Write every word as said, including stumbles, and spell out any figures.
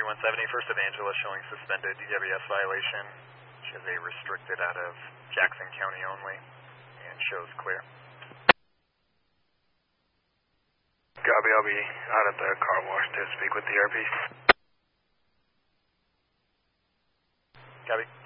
one seventy, First Evangela showing suspended D W S violation. She has a restricted out of Jackson County only and shows clear. Copy, I'll be out at the car wash to speak with the R P. Copy.